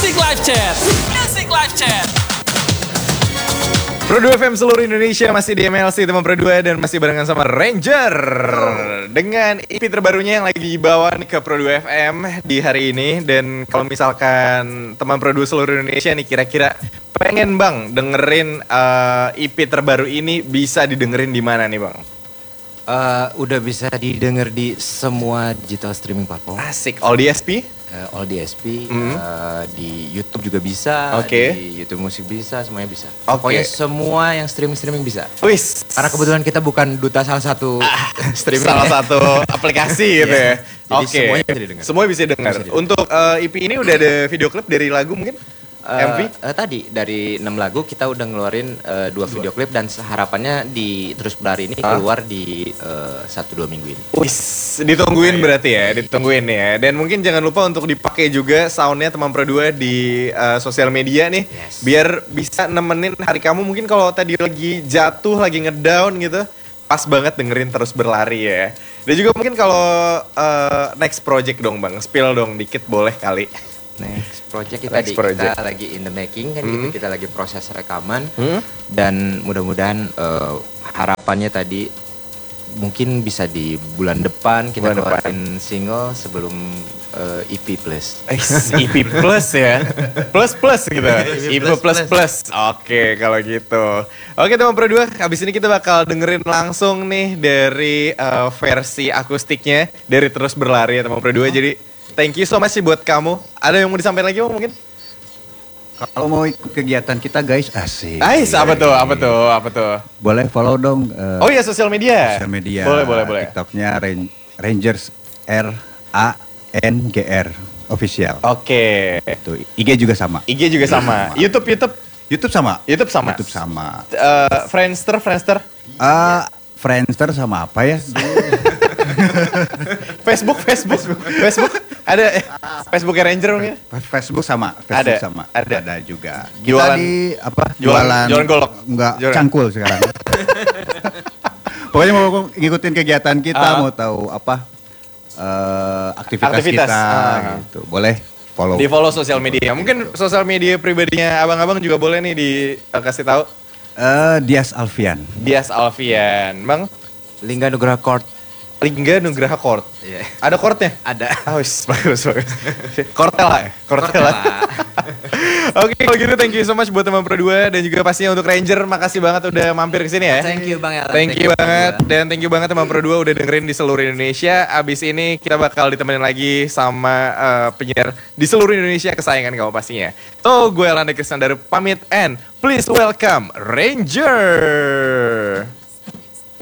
Music Live Chat. Music Live Chat. Pro 2 FM seluruh Indonesia masih di MLC teman Pro 2 dan masih barengan sama Ranger dengan EP terbarunya yang lagi dibawa nih ke Pro 2 FM di hari ini. Dan kalau misalkan teman Pro 2 seluruh Indonesia nih kira-kira pengen bang dengerin EP terbaru ini, bisa didengerin di mana nih bang? Udah bisa didengar di semua digital streaming platform. Asik, all DSP? All DSP, di YouTube juga bisa, Oke. di YouTube musik bisa, semuanya bisa. Oke. Pokoknya semua yang streaming bisa. Wis, Karena kebetulan kita bukan duta salah satu streaming. salah satu aplikasi gitu ya. Jadi Oke, semuanya bisa didengar. Semua bisa didengar. Bisa didengar. Untuk EP ini udah ada video klip dari lagu mungkin? MV? Tadi dari 6 lagu kita udah ngeluarin 2 video klip dan harapannya di Terus Berlari ini keluar di 1-2 minggu ini. Wis, ditungguin berarti ya, ditungguin ya. Dan mungkin jangan lupa untuk dipakai juga soundnya teman Pro 2 di sosial media nih. Yes. Biar bisa nemenin hari kamu, mungkin kalau tadi lagi jatuh, lagi ngedown gitu, pas banget dengerin Terus Berlari ya. Dan juga mungkin kalau next project dong bang, spill dong dikit boleh kali. Next project Next project. kita lagi in the making kan gitu, kita lagi proses rekaman dan mudah-mudahan harapannya tadi mungkin bisa di bulan depan kita Bulan depan. keluarin single sebelum EP plus. EP plus ya, plus gitu, EP plus. Oke kalau gitu. Oke teman Pro 2, abis ini kita bakal dengerin langsung nih dari versi akustiknya dari Terus Berlari ya teman Pro 2. Jadi thank you so much sih buat kamu. Ada yang mau disampaikan lagi Bang, mungkin? Kalau mau ikut kegiatan kita guys, asik. Ais, apa tuh? Boleh follow dong Oh iya, sosial media. sosial media. Boleh. TikToknya Rangers RANGR official. Oke. Itu IG juga sama. IG juga sama. YouTube. YouTube sama. YouTube sama. YouTube sama. Friendster. Friendster sama apa ya? Facebook. Ada Facebooknya Ranger mungkin? Facebook sama. Ada, Facebook sama. ada. Ada juga. Jualan- Kita di apa? jualan golok. Enggak, Jualan. cangkul sekarang. Pokoknya mau ngikutin kegiatan kita, mau tahu apa aktivitas Aktivitas, kita gitu. Boleh follow. Di follow sosial media. Mungkin sosial media pribadinya abang-abang juga boleh nih dikasih tahu. Dias Alfian. Dias Alfian, Bang. Lingga Nugraha Court. Lingga Nugraha Court. Iya. Ada courtnya? Ada. Bagus. Kortela ya? Kortela. Oke, kalau gitu thank you so much buat teman Pro 2 dan juga pastinya untuk Ranger, makasih banget udah mampir ke sini ya. Thank you Bang Alan. Thank you banget dan thank you banget teman Pro 2 udah dengerin di seluruh Indonesia. Abis ini kita bakal ditemenin lagi sama penyiar di seluruh Indonesia kesayangan kamu pastinya. So, gue Alanda Krisnandar pamit and please welcome Ranger.